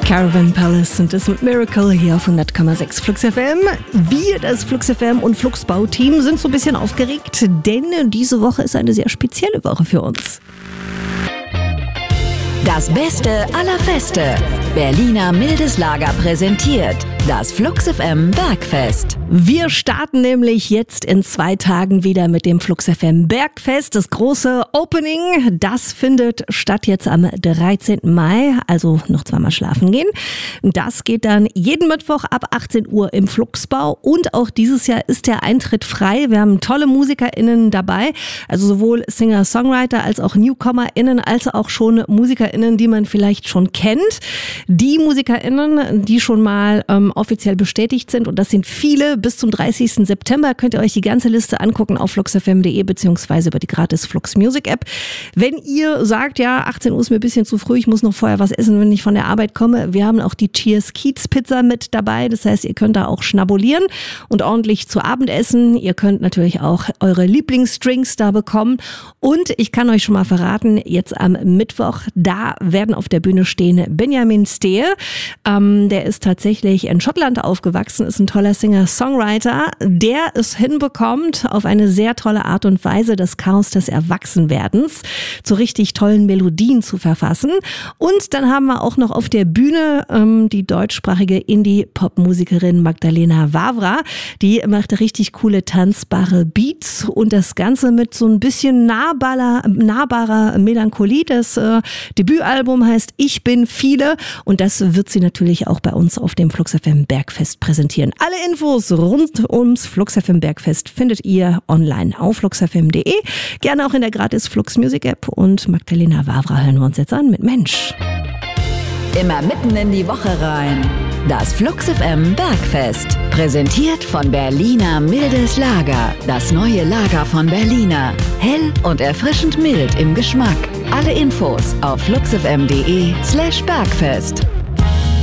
Caravan Palace und das mit Miracle hier auf 100,6 Flux FM. Wir, das Flux FM und Flux Bauteam, sind so ein bisschen aufgeregt, denn diese Woche ist eine sehr spezielle Woche für uns. Das Beste aller Feste. Berliner Mildes Lager präsentiert das Flux FM Bergfest. Wir starten nämlich jetzt in 2 Tagen wieder mit dem Flux FM Bergfest. Das große Opening, das findet statt jetzt am 13. Mai, also noch zweimal schlafen gehen. Das geht dann jeden Mittwoch ab 18 Uhr im Fluxbau und auch dieses Jahr ist der Eintritt frei. Wir haben tolle MusikerInnen dabei, also sowohl Singer-Songwriter als auch NewcomerInnen, als auch schon MusikerInnen, die man vielleicht schon kennt. Die MusikerInnen, die schon mal offiziell bestätigt sind, und das sind viele. Bis zum 30. September könnt ihr euch die ganze Liste angucken auf fluxfm.de beziehungsweise über die gratis Flux Music App. Wenn ihr sagt, ja, 18 Uhr ist mir ein bisschen zu früh, ich muss noch vorher was essen, wenn ich von der Arbeit komme, wir haben auch die Cheers Kiez Pizza mit dabei. Das heißt, ihr könnt da auch schnabulieren und ordentlich zu Abend essen. Ihr könnt natürlich auch eure Lieblingsdrinks da bekommen. Und ich kann euch schon mal verraten, jetzt am Mittwoch, da werden auf der Bühne stehen Benjamin Stehe. Der ist tatsächlich in Schottland aufgewachsen, ist ein toller Singer-Songwriter, der es hinbekommt, auf eine sehr tolle Art und Weise das Chaos des Erwachsenwerdens zu richtig tollen Melodien zu verfassen. Und dann haben wir auch noch auf der Bühne die deutschsprachige Indie-Pop-Musikerin Magdalena Wawra. Die macht richtig coole, tanzbare Beats und das Ganze mit so ein bisschen nahbarer Melancholie. Das Debütalbum heißt Ich bin viele und das wird sie natürlich auch bei uns auf dem Flux FM Bergfest präsentieren. Alle Infos rund ums Flux FM Bergfest findet ihr online auf fluxfm.de. Gerne auch in der gratis Flux Music App. Und Magdalena Wawra hören wir uns jetzt an mit Mensch. Immer mitten in die Woche rein. Das Flux FM Bergfest. Präsentiert von Berliner Mildes Lager. Das neue Lager von Berliner. Hell und erfrischend mild im Geschmack. Alle Infos auf fluxfm.de/Bergfest.